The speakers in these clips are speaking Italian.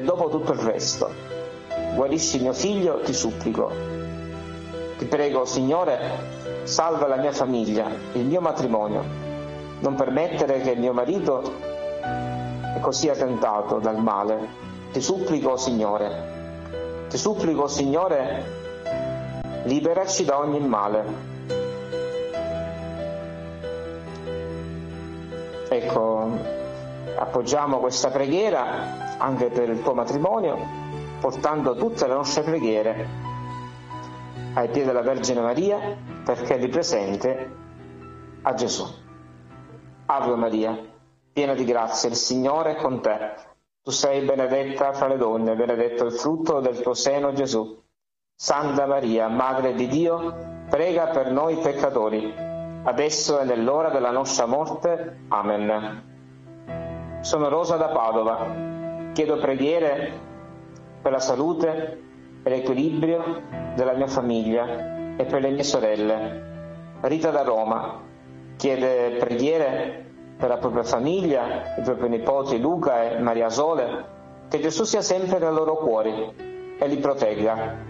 e dopo tutto il resto. Guarisci mio figlio, ti supplico. Ti prego, Signore, salva la mia famiglia, il mio matrimonio. Non permettere che mio marito sia tentato dal male. Ti supplico, Signore. Ti supplico, Signore, liberaci da ogni male. Ecco, appoggiamo questa preghiera anche per il tuo matrimonio, portando tutte le nostre preghiere ai piedi della Vergine Maria, perché li presente a Gesù. Ave Maria, piena di grazia, il Signore è con te. Tu sei benedetta fra le donne, benedetto il frutto del tuo seno, Gesù. Santa Maria, Madre di Dio, prega per noi peccatori, adesso e nell'ora della nostra morte. Amen. Sono Rosa da Padova. Chiedo preghiere per la salute e l'equilibrio della mia famiglia e per le mie sorelle. Rita da Roma chiede preghiere per la propria famiglia, i propri nipoti Luca e Maria Sole, che Gesù sia sempre nei loro cuori e li protegga.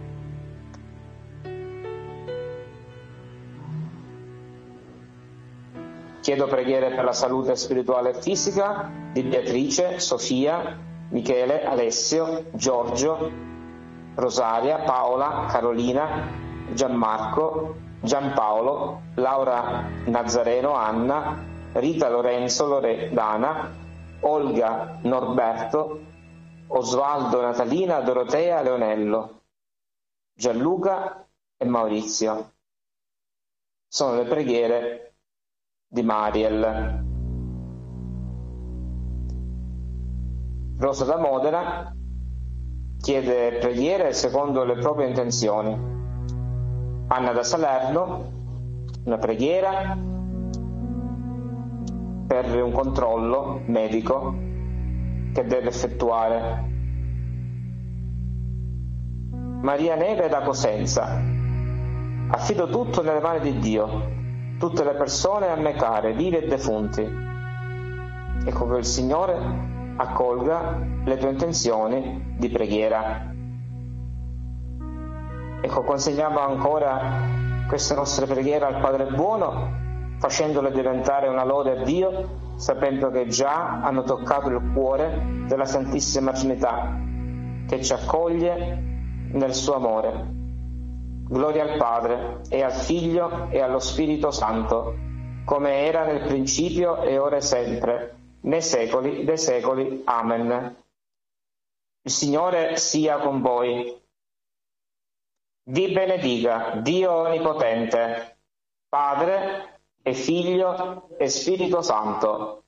Chiedo preghiere per la salute spirituale e fisica di Beatrice, Sofia, Michele, Alessio, Giorgio, Rosaria, Paola, Carolina, Gianmarco, Giampaolo, Laura Nazareno, Anna, Rita Lorenzo, Loredana, Olga Norberto, Osvaldo Natalina, Dorotea Leonello, Gianluca e Maurizio. Sono le preghiere di Mariel. Rosa da Modena chiede preghiere secondo le proprie intenzioni. Anna da Salerno, una preghiera per un controllo medico che deve effettuare. Maria Neve da Cosenza: affido tutto nelle mani di Dio, tutte le persone a me care, vivi e defunti. Ecco che il Signore accolga le tue intenzioni di preghiera. Ecco, consegniamo ancora queste nostre preghiere al Padre buono, facendole diventare una lode a Dio, sapendo che già hanno toccato il cuore della Santissima Trinità, che ci accoglie nel suo amore. Gloria al Padre, e al Figlio, e allo Spirito Santo, come era nel principio, e ora e sempre, nei secoli dei secoli. Amen. Il Signore sia con voi. Vi benedica Dio Onnipotente, Padre e Figlio e Spirito Santo.